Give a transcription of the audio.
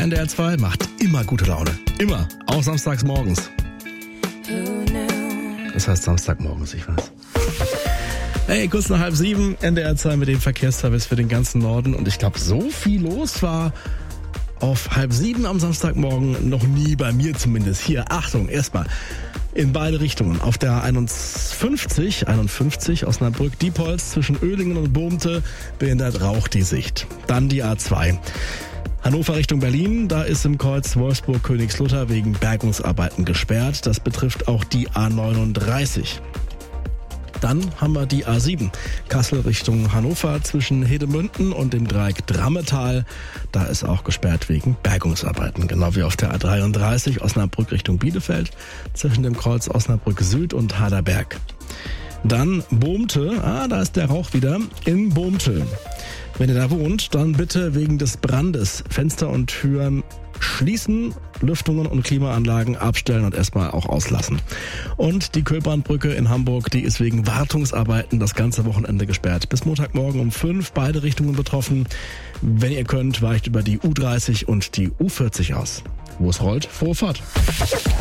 NDR 2 macht immer gute Laune. Immer. Auch samstags morgens. Das heißt Samstagmorgens, ich weiß. Hey, kurz nach 6:30, NDR 2 mit dem Verkehrsservice für den ganzen Norden. Und ich glaube, so viel los war auf 6:30 am Samstagmorgen noch nie, bei mir zumindest. Hier, Achtung, erstmal in beide Richtungen. Auf der 51 Osnabrück-Diepholz zwischen Oehlingen und Bohmte behindert Rauch die Sicht. Dann die A2. Hannover Richtung Berlin, da ist im Kreuz Wolfsburg-Königslutter wegen Bergungsarbeiten gesperrt. Das betrifft auch die A39. Dann haben wir die A7, Kassel Richtung Hannover zwischen Hedemünden und dem Dreieck Drammetal. Da ist auch gesperrt wegen Bergungsarbeiten, genau wie auf der A33 Osnabrück Richtung Bielefeld zwischen dem Kreuz Osnabrück Süd und Haderberg. Dann Bohmte, da ist der Rauch wieder, in Bohmte. Wenn ihr da wohnt, dann bitte wegen des Brandes Fenster und Türen schließen, Lüftungen und Klimaanlagen abstellen und erstmal auch auslassen. Und die Köhlbahnbrücke in Hamburg, die ist wegen Wartungsarbeiten das ganze Wochenende gesperrt. Bis Montagmorgen um 5, beide Richtungen betroffen. Wenn ihr könnt, weicht über die U30 und die U40 aus. Wo es rollt, frohe Fahrt.